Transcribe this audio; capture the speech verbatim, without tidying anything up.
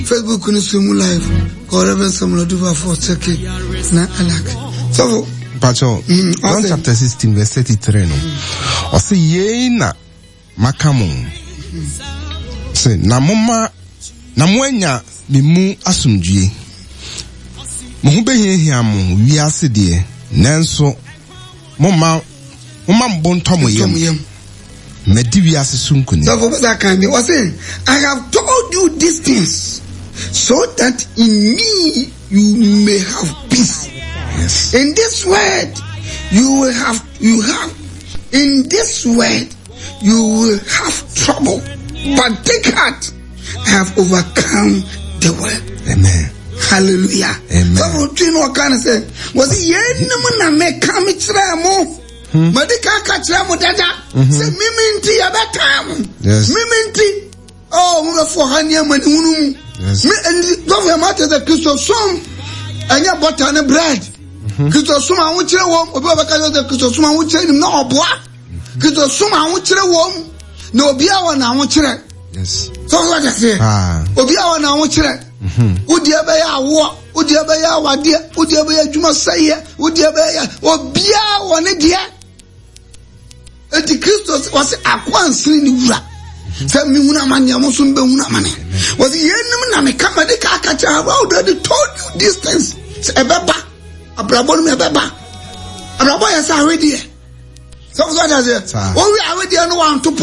Facebook ni sumu live or even some do for check na alak. So Pacho, mm, John chapter sixteen verse thirty-three no. O se ye na makamu. Se na mama na mwenya mimu asumdue. Mo ho behia mo wiase de nanso mama mama mbonto mo yem. Medi wiase sunkuni. So for that kind was saying, I have told you these things so that in me you may have peace. Yes. In this word you will have you have in this word you will have trouble. But take heart, I have overcome the world. Amen. Hallelujah. Amen. So you know what kind of say was it yen na me come tramo. Madika kachamo dada. Say miminti abetam. Yes. Miminti. Oh, we for hanya mani unu. Yes. Me and don't we matter the Christo some anya butter and bread. Christo suma wuchire wom obi obaka the Christo suma wuchire nim na oboa. Christo suma wuchire wom na obi awo na wuchire. Yes. So what I say? Ah. Obi awo na wuchire. Udi ebe ya awo, udi ebe ya awade, udi ebe ya adwuma saye, udi ebe ya obi awo ne de. Eti Kristo was akwansiri ni wura. Say me huna manya mo so mbe huna mane. Was yenim na me kama de ka aka cha about already told you these things. Say ebeba. Abrabo no ebeba. Abrabo ya sa awedi. So what I say? O wi awedi no wan to